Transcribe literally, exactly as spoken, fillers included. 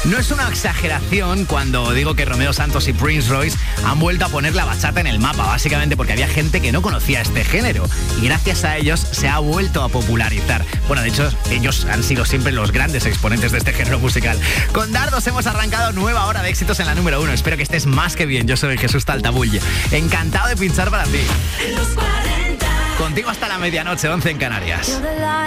No es una exageración cuando digo que Romeo Santos y Prince Royce han vuelto a poner la bachata en el mapa, básicamente porque había gente que no conocía este género y gracias a ellos se ha vuelto a popularizar. Bueno, de hecho, ellos han sido siempre los grandes exponentes de este género musical. Con Dardos hemos arrancado nueva hora de éxitos en la número uno. Espero que estés más que bien. Yo soy Jesús Taltabull. Encantado de pinchar para ti. Contigo hasta la medianoche, once en Canarias.